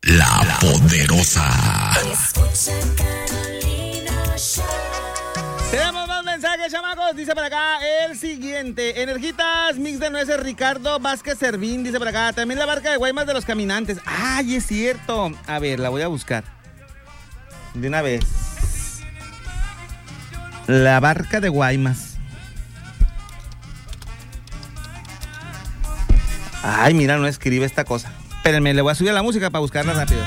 La Poderosa. Tenemos más mensajes, chamacos. Dice por acá el siguiente: Energitas Mix de Nueces, Ricardo Vázquez Servín. Dice por acá, también la barca de Guaymas de los Caminantes. Ay, es cierto. A ver, la voy a buscar de una vez. La barca de Guaymas. Ay, mira, no escribe esta cosa. Espérenme, le voy a subir a la música para buscarla rápido.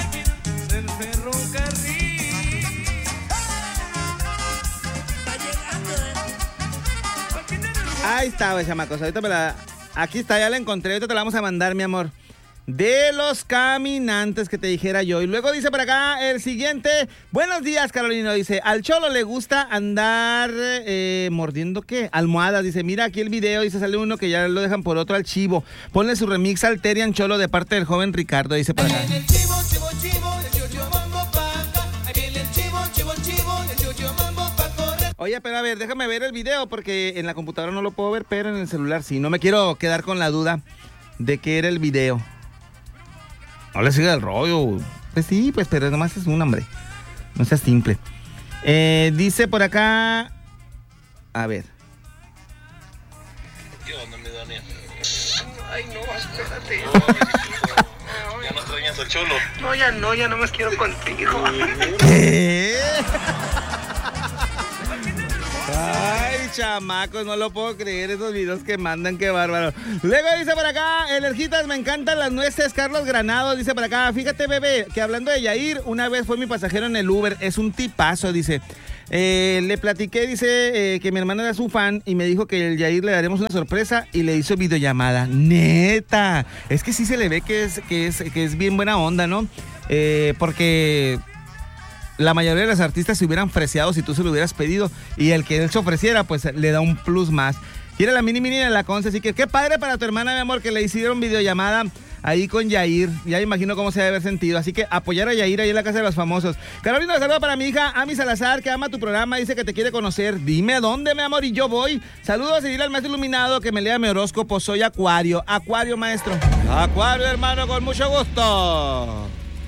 Ahí está, chamacos. Ahorita aquí está, ya la encontré. Ahorita te la vamos a mandar, mi amor. De los Caminantes, que te dijera yo. Y luego dice por acá el siguiente: buenos días, Carolina. Dice, al Cholo le gusta andar mordiendo, ¿qué? Almohadas. Dice, mira aquí el video. Dice, sale uno que ya lo dejan por otro al chivo. Ponle su remix al Terian Cholo de parte del joven Ricardo. Dice por acá. Oye, pero a ver, déjame ver el video porque en la computadora no lo puedo ver, pero en el celular sí. No me quiero quedar con la duda de qué era el video. No le siga el rollo. Pues sí, pues, pero nomás es un hombre. No seas simple. Dice por acá. A ver. ¿Qué onda, mi Daniel? Ay, no, espérate. ¿Ya no extrañas al Cholo? No, ya no más quiero contigo. ¿Qué? Ay, chamacos, no lo puedo creer, esos videos que mandan, qué bárbaro. Luego dice por acá, Energitas, me encantan las nueces. Carlos Granado dice por acá, fíjate, bebé, que hablando de Yair, una vez fue mi pasajero en el Uber, es un tipazo, dice. Le platiqué, dice, que mi hermano era su fan y me dijo que el Yair le daremos una sorpresa y le hizo videollamada. Neta, es que sí se le ve que es bien buena onda, ¿no? Porque la mayoría de los artistas se hubieran freseado si tú se lo hubieras pedido, y el que él se ofreciera, pues le da un plus más. Quiere la mini de la Conce, así que qué padre para tu hermana, mi amor, que le hicieron videollamada ahí con Yair. Ya me imagino cómo se debe haber sentido, así que apoyar a Yair ahí en la Casa de los Famosos. Carolina, saludo para mi hija Ami Salazar, que ama tu programa, dice que te quiere conocer. Dime dónde, mi amor, y yo voy. Saludos y dile al maestro iluminado que me lea mi horóscopo. Soy Acuario. Acuario, maestro. Acuario, hermano, con mucho gusto.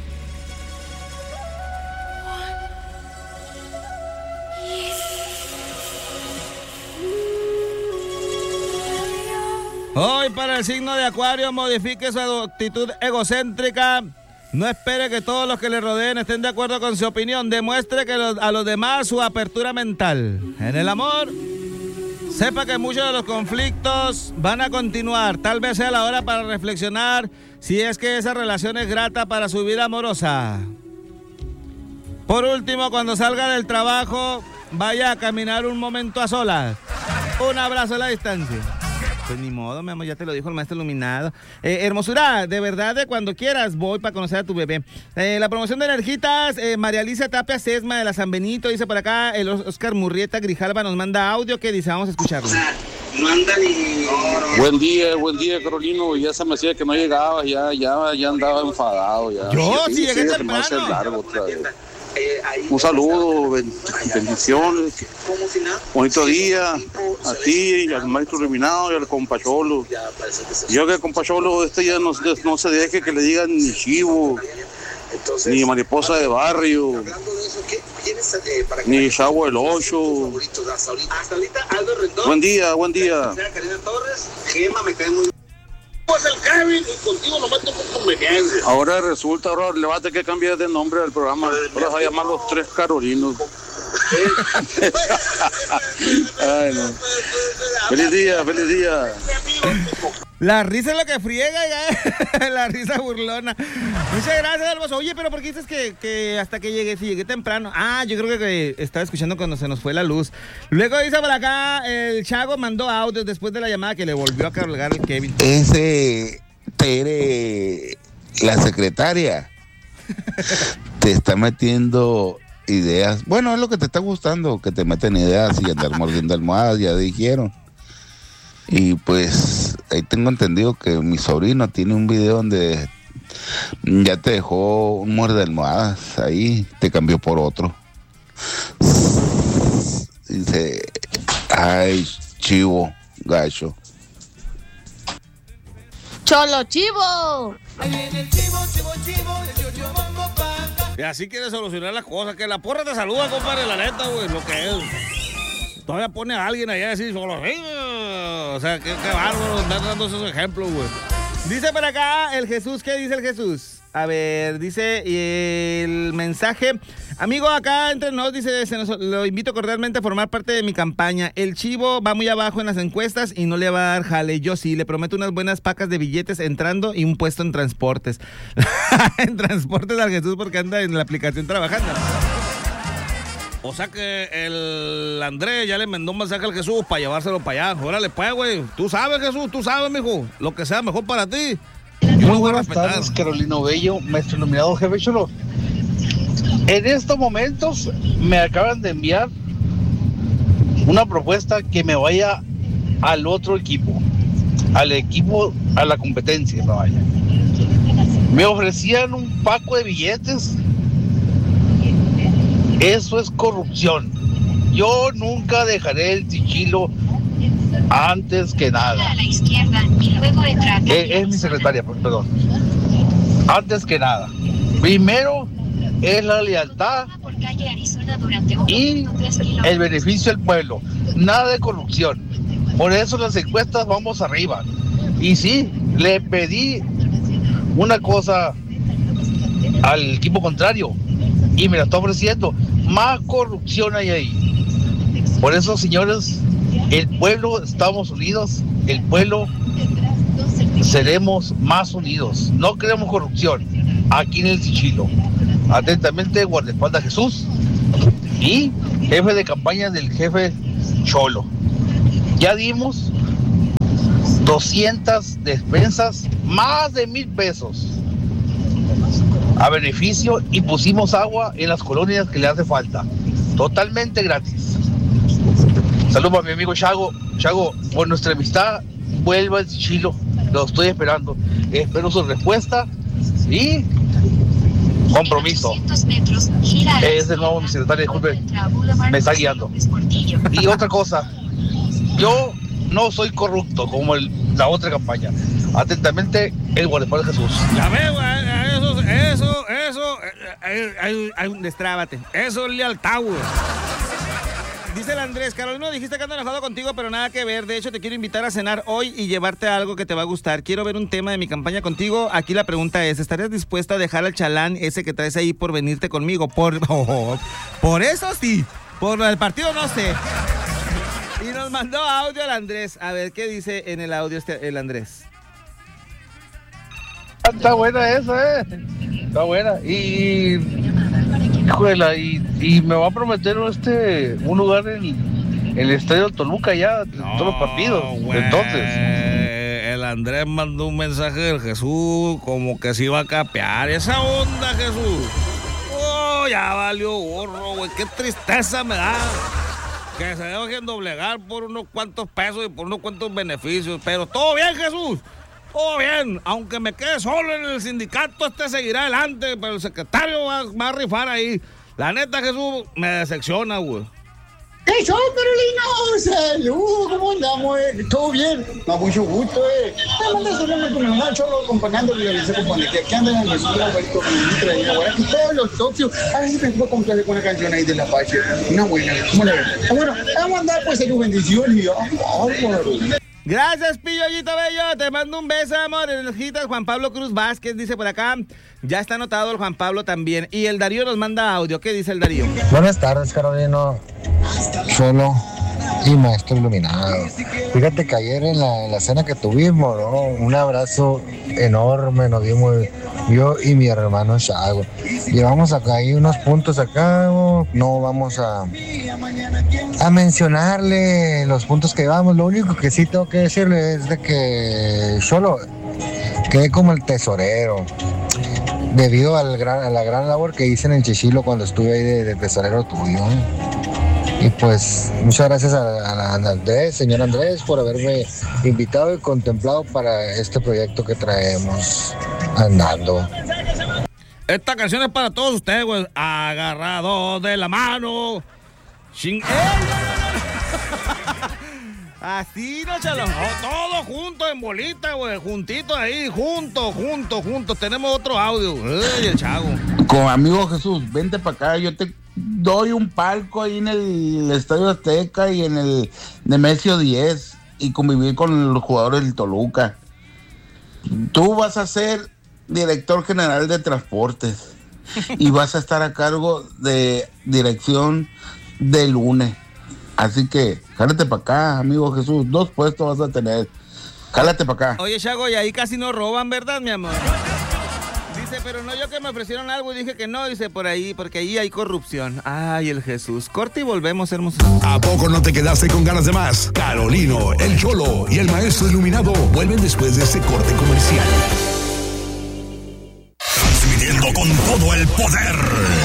Hoy para el signo de Acuario, modifique su actitud egocéntrica. No espere que todos los que le rodeen estén de acuerdo con su opinión. Demuestre a los demás su apertura mental. En el amor, sepa que muchos de los conflictos van a continuar. Tal vez sea la hora para reflexionar si es que esa relación es grata para su vida amorosa. Por último, cuando salga del trabajo, vaya a caminar un momento a solas. Un abrazo a la distancia. Pues ni modo, mi amor, ya te lo dijo el maestro iluminado. Hermosura, de verdad, de cuando quieras voy para conocer a tu bebé. La promoción de Energitas, María Alicia Tapia Sesma de la San Benito, dice por acá, el Oscar Murrieta Grijalva nos manda audio, que dice, vamos a escucharlo. No anda ni... Buen día, Carolino. Ya se me decía que no llegabas, ya andaba enfadado. Ya. Yo, sí, llegué se me hace temprano. largo otra vez. Un saludo, bendiciones, bonito día a ti y al maestro iluminado y al compa Cholo. Yo que el compa Cholo ya no se deje que le digan ni chivo, ni mariposa de barrio, ni chavo del 8. Buen día. Pues el Kevin y contigo lo mato por conveniencia. Ahora le va a tener que cambiar de nombre al programa. Ahora se va a llamar Los Tres Carolinos. Ay, no. Feliz día. La risa es lo que friega, ya. La risa burlona. Muchas gracias, hermoso. Oye, pero ¿por qué dices que hasta que llegué? Si llegué temprano. Ah, yo creo que estaba escuchando cuando se nos fue la luz. Luego dice por acá, el Chago mandó audios después de la llamada que le volvió a cargar el Kevin. Ese Tere, la secretaria, te está metiendo ideas. Bueno, es lo que te está gustando, que te meten ideas y andar mordiendo almohadas, ya dijeron. Y pues ahí tengo entendido que mi sobrino tiene un video donde ya te dejó un muerde almohadas, ahí te cambió por otro. Dice, ay, chivo, gacho. Cholo chivo. Ahí viene el chivo, Y así quiere solucionar las cosas. Que la porra te saluda, compadre, la neta, güey, lo que es. Todavía pone a alguien allá a decir solo. O sea, qué bárbaro andar dando esos ejemplos, güey. Dice por acá el Jesús, ¿qué dice el Jesús? A ver, dice el mensaje. Amigo, acá entre nos, dice, lo invito cordialmente a formar parte de mi campaña. El chivo va muy abajo en las encuestas y no le va a dar jale. Yo sí, le prometo unas buenas pacas de billetes entrando y un puesto en transportes. En transportes al Jesús porque anda en la aplicación trabajando. O sea que el Andrés ya le mandó un mensaje al Jesús para llevárselo para allá. Órale, pues, güey. Tú sabes, Jesús, tú sabes, mijo. Lo que sea mejor para ti. Muy buenas tardes, Carolino Bello, maestro iluminado, jefe Cholo. En estos momentos me acaban de enviar una propuesta que me vaya al otro equipo, a la competencia, me vaya. Me ofrecían un paco de billetes. Eso es corrupción. Yo nunca dejaré el Tichilo antes que nada. A la izquierda y luego es mi secretaria, perdón. Antes que nada. Primero es la lealtad y el beneficio del pueblo. Nada de corrupción. Por eso las encuestas vamos arriba. Y sí, le pedí una cosa al equipo contrario y me la está ofreciendo. Más corrupción hay ahí. Por eso, señores, el pueblo estamos unidos, el pueblo seremos más unidos. No queremos corrupción aquí en el Tichilo. Atentamente, guardaespaldas Jesús y jefe de campaña del jefe Cholo. Ya dimos 200 despensas, más de 1,000 pesos a beneficio y pusimos agua en las colonias que le hace falta. Totalmente gratis. Saludos a mi amigo Chago. Chago, por nuestra amistad, vuelva al Tichilo. Lo estoy esperando. Espero su respuesta y compromiso. Es de nuevo mi secretario, disculpe, me está guiando. Y otra cosa, yo no soy corrupto como la otra campaña. Atentamente, el guardaespaldas Jesús. Ya veo, destrábate. Eso es lealtad, güey. Dice el Andrés, Carolino, dijiste que ando enojado contigo, pero nada que ver. De hecho, te quiero invitar a cenar hoy y llevarte algo que te va a gustar. Quiero ver un tema de mi campaña contigo. Aquí la pregunta es, ¿estarías dispuesto a dejar al chalán ese que traes ahí por venirte conmigo? Por eso sí. Por el partido no sé. Y nos mandó audio el Andrés. A ver, ¿qué dice en el audio el Andrés? Está buena esa, Está buena. Y me va a prometer un lugar en el estadio de Toluca ya, todos los partidos. Güey, entonces el Andrés mandó un mensaje del Jesús como que se iba a capear. Esa onda, Jesús. Oh, ya valió gorro, güey. Qué tristeza me da que se dejen doblegar por unos cuantos pesos y por unos cuantos beneficios. Pero todo bien, Jesús. Todo bien, aunque me quede solo en el sindicato, seguirá adelante, pero el secretario va a rifar ahí. La neta, Jesús, me decepciona, güey. ¿Qué show, Carolina? Saludos, ¿cómo andamos, ¿Todo bien? A mucho gusto, Me mandas a hablarme con mi mamá, Cholo, acompañándole y le dice, compadre, que aquí andan en el sur, vuelto con mi mitra y la buena, y todos los socios. Ay, me fue a comprarle con una canción ahí de la Apache. Una buena, ¿cómo la ven? Bueno, vamos a andar, pues, en bendición y Gracias, Pillollito Bello. Te mando un beso, amor. Energitas, Juan Pablo Cruz Vázquez dice por acá. Ya está anotado el Juan Pablo también. Y el Darío nos manda audio. ¿Qué dice el Darío? Buenas tardes, Carolino. Cholo y maestro iluminado. Fíjate que ayer en la cena que tuvimos, ¿no? Un abrazo enorme nos dimos yo y mi hermano Chago. Llevamos acá ahí unos puntos acá, no vamos a mencionarle los puntos que llevamos. Lo único que sí tengo que decirle es de que Cholo quedé como el tesorero debido a la gran labor que hice en el Tichilo cuando estuve ahí de tesorero tuyo. Y pues muchas gracias a Andrés, señor Andrés, por haberme invitado y contemplado para este proyecto que traemos andando. Esta canción es para todos ustedes, güey. Agarrado de la mano. Así, no, Chalo. Todo junto en bolita, güey. Juntito ahí, juntos. Tenemos otro audio. Ay, el Chago. Con amigo Jesús, vente para acá. Yo te doy un palco ahí en el Estadio Azteca y en el Nemesio 10 y convivir con los jugadores del Toluca. Tú vas a ser director general de transportes y vas a estar a cargo de dirección de lunes. Así que, jálate para acá, amigo Jesús. 2 puestos vas a tener. Jálate para acá. Oye, Chago, y ahí casi no roban, ¿verdad, mi amor? Dice, pero no, yo que me ofrecieron algo y dije que no. Dice, por ahí, porque ahí hay corrupción. Ay, el Jesús. Corte y volvemos, hermosos. ¿A poco no te quedaste con ganas de más? Carolino, el Cholo y el Maestro Iluminado vuelven después de este corte comercial. Transmitiendo con todo el poder.